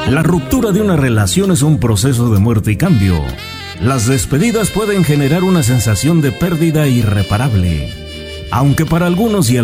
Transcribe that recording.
La ruptura de una relación es un proceso de muerte y cambio. Las despedidas pueden generar una sensación de pérdida irreparable, aunque para algunos y